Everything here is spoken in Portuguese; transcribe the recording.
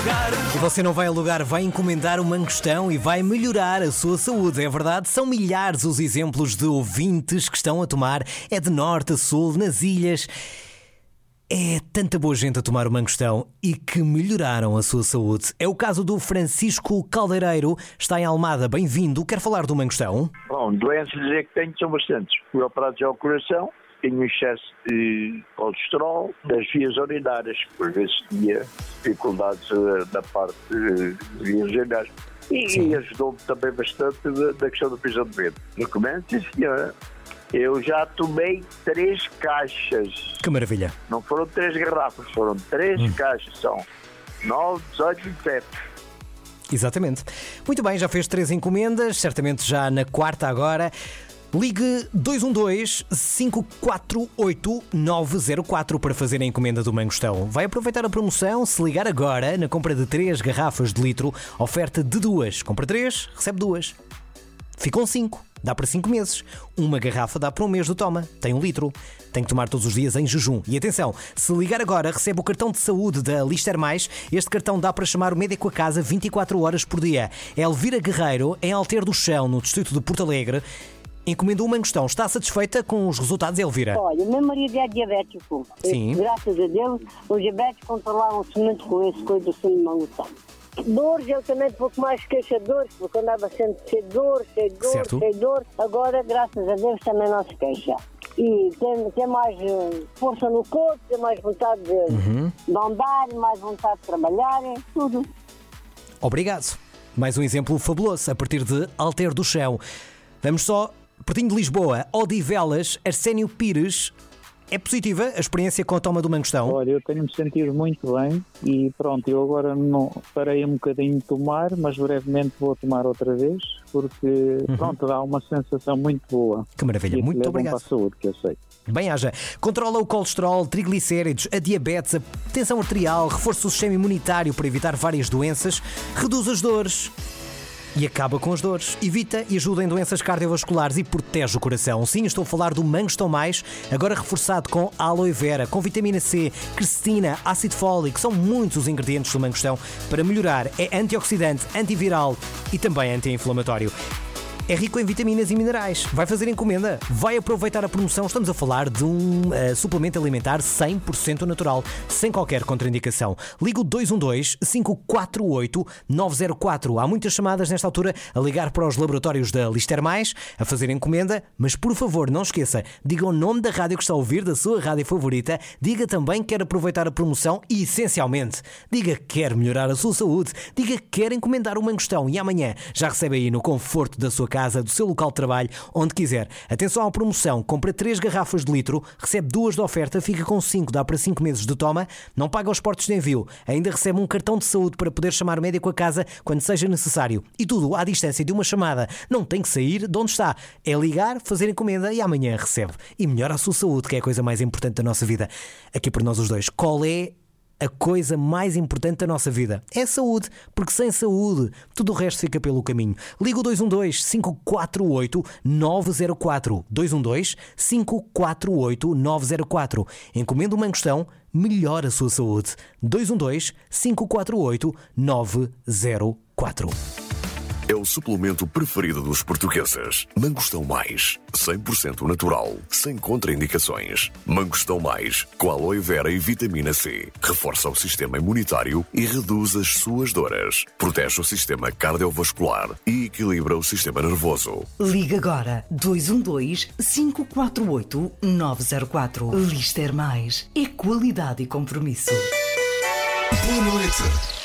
E você não vai alugar, vai encomendar o Mangostão e vai melhorar a sua saúde, é verdade? São milhares os exemplos de ouvintes que estão a tomar, é de norte a sul, nas ilhas. É tanta boa gente a tomar o Mangostão e que melhoraram a sua saúde. É o caso do Francisco Caldeireiro, está em Almada. Bem-vindo, quer falar do Mangostão? Bom, doenças que tenho são bastantes. Fui operado já ao coração, tenho um excesso de colesterol, das vias urinárias, por vezes tinha dificuldades na parte de vias urinárias. E ajudou-me também bastante da questão da prisão de medo. Recomendo, sim, senhora. Eu já tomei 3 caixas. Que maravilha. Não foram 3 garrafas, foram 3 caixas. São 9, 18 e 27. Exatamente. Muito bem, já fez 3 encomendas, certamente já na quarta agora. Ligue 212-548-904 para fazer a encomenda do Mangostão. Vai aproveitar a promoção se ligar agora na compra de 3 garrafas de litro, oferta de 2. Compra 3, recebe 2. Ficam 5. Dá para 5 meses. Uma garrafa dá para um mês do toma. Tem 1 litro. Tem que tomar todos os dias em jejum. E atenção, se ligar agora, recebe o cartão de saúde da Lister Mais. Este cartão dá para chamar o médico a casa 24 horas por dia. É Elvira Guerreiro, em Alter do Chão, no distrito de Porto Alegre. Encomendou o Mangostão. Está satisfeita com os resultados, Elvira? Olha, o meu marido é diabético. Sim. Graças a Deus, os diabéticos controlaram-se muito com esse coisa do sumo de Mangostão. Dores, eu também pouco mais queixa de dores, porque andava sempre cheio de dor. Agora, graças a Deus, também não se queixa. E tem mais força no corpo, tem mais vontade de andar, mais vontade de trabalhar, tudo. Obrigado. Mais um exemplo fabuloso a partir de Alter do Chão. Vamos só, pertinho de Lisboa, Odivelas, Arsénio Pires. É positiva a experiência com a toma do Mangostão? Olha, eu tenho-me sentido muito bem e pronto, eu agora não parei um bocadinho de tomar, mas brevemente vou tomar outra vez, porque pronto, dá uma sensação muito boa. Que maravilha, muito obrigado. Para a saúde, que eu sei. Bem haja. Controla o colesterol, triglicéridos, a diabetes, a tensão arterial, reforça o sistema imunitário para evitar várias doenças, reduz as dores e acaba com as dores. Evita e ajuda em doenças cardiovasculares e protege o coração. Sim, estou a falar do Mangostão Mais, agora reforçado com aloe vera, com vitamina C, quercetina, ácido fólico. São muitos os ingredientes do Mangostão para melhorar. É antioxidante, antiviral e também anti-inflamatório. É rico em vitaminas e minerais. Vai fazer encomenda? Vai aproveitar a promoção? Estamos a falar de um suplemento alimentar 100% natural, sem qualquer contraindicação. Liga o 212-548-904. Há muitas chamadas nesta altura a ligar para os laboratórios da Lister Mais, a fazer encomenda, mas por favor, não esqueça, diga o nome da rádio que está a ouvir, da sua rádio favorita, diga também que quer aproveitar a promoção e, essencialmente, diga que quer melhorar a sua saúde, diga que quer encomendar o Mangostão e amanhã já recebe aí no conforto da sua casa, do seu local de trabalho, onde quiser. Atenção à promoção, compra 3 garrafas de litro, recebe 2 de oferta, fica com 5, dá para 5 meses de toma, não paga os portos de envio, ainda recebe um cartão de saúde para poder chamar o médico a casa quando seja necessário. E tudo à distância de uma chamada. Não tem que sair de onde está. É ligar, fazer encomenda e amanhã recebe. E melhora a sua saúde, que é a coisa mais importante da nossa vida. Aqui por nós os dois. Qual é a coisa mais importante da nossa vida? É a saúde, porque sem saúde tudo o resto fica pelo caminho. Liga o 212-548-904. 212-548-904. Encomenda o Mangostão, melhora a sua saúde. 212-548-904. É o suplemento preferido dos portugueses. Mangostão Mais, 100% natural, sem contraindicações. Mangostão Mais, com aloe vera e vitamina C. Reforça o sistema imunitário e reduz as suas dores. Protege o sistema cardiovascular e equilibra o sistema nervoso. Liga agora 212-548-904. Lister Mais. É qualidade e compromisso. Boa noite.